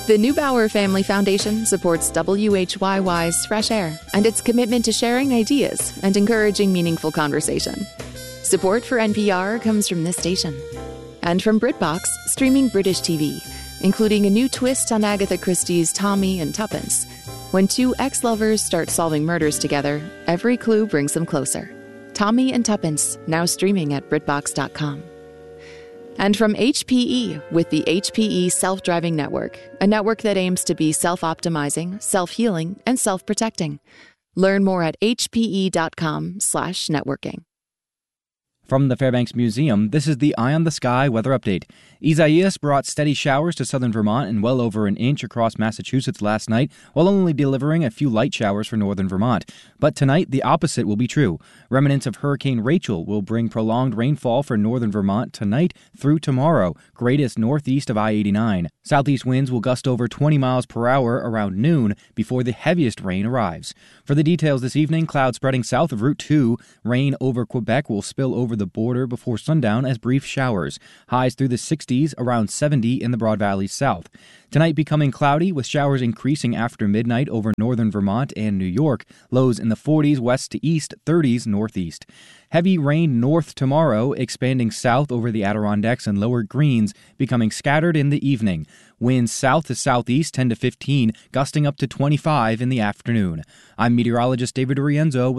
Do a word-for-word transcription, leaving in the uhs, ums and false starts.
The Neubauer Family Foundation supports W H Y Y's Fresh Air and its commitment to sharing ideas and encouraging meaningful conversation. Support for N P R comes from this station. And from BritBox, streaming British T V, including a new twist on Agatha Christie's Tommy and Tuppence. When two ex-lovers start solving murders together, every clue brings them closer. Tommy and Tuppence, now streaming at BritBox dot com. And from H P E with the H P E Self-Driving Network, a network that aims to be self-optimizing, self-healing, and self-protecting. Learn more at H P E dot com slash networking. From the Fairbanks Museum, this is the Eye on the Sky weather update. Isaias brought steady showers to southern Vermont and well over an inch across Massachusetts last night, while only delivering a few light showers for northern Vermont. But tonight, the opposite will be true. Remnants of Hurricane Rachel will bring prolonged rainfall for northern Vermont tonight through tomorrow, greatest northeast of I eighty-nine. Southeast winds will gust over twenty miles per hour around noon before the heaviest rain arrives. For the details this evening, clouds spreading south of Route two. Rain over Quebec will spill over the border before sundown as brief showers. Highs through the sixties, around seventy in the Broad Valley south. Tonight becoming cloudy with showers increasing after midnight over northern Vermont and New York. Lows in the forties west to east, thirties northeast. Heavy rain north tomorrow, expanding south over the Adirondacks and lower Greens, becoming scattered in the evening. Winds south to southeast ten to fifteen, gusting up to twenty-five in the afternoon. I'm meteorologist David Rienzo with